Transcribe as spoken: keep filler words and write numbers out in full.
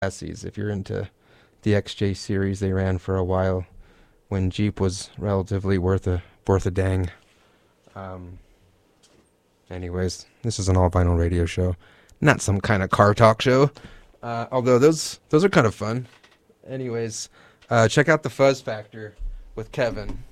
Chassies. If you're into the X J series, they ran for a while when Jeep was relatively worth a worth a dang. Um, anyways, this is an all vinyl radio show, not some kind of car talk show. Uh, although those those are kind of fun. Anyways, uh, check out the Fuzz Factor with Kevin.